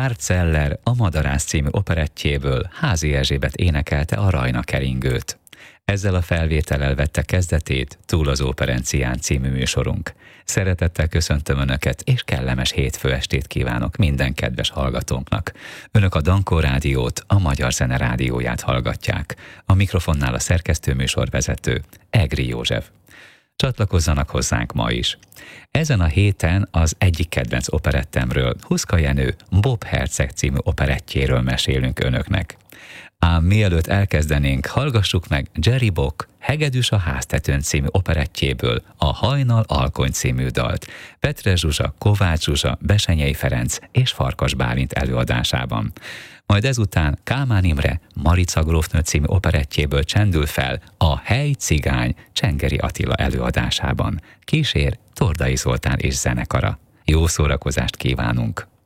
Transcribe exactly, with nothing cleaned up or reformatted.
Zeller a Madarász című operettjéből Házi Erzsébet énekelte a Rajna keringőt. Ezzel a felvétellel vette kezdetét Túl az Óperencián című műsorunk. Szeretettel köszöntöm Önöket, és kellemes hétfő estét kívánok minden kedves hallgatónknak. Önök a Dankó Rádiót, a Magyar Zene Rádióját hallgatják. A mikrofonnál a szerkesztő műsorvezető, Egri József. Csatlakozzanak hozzánk ma is. Ezen a héten az egyik kedvenc operettemről, Huszka Jenő Bob Herceg című operettjéről mesélünk Önöknek. Ám mielőtt elkezdenénk, hallgassuk meg Jerry Bock Hegedűs a háztetőn című operettjéből a Hajnal Alkony című dalt, Petre Zsuzsa, Kovács Zsuzsa, Besenyei Ferenc és Farkas Bálint előadásában. Majd ezután Kálmán Imre Marica grófnő című operettjéből csendül fel a Hely cigány Csengeri Attila előadásában. Kísér Tordai Zoltán és zenekara. Jó szórakozást kívánunk!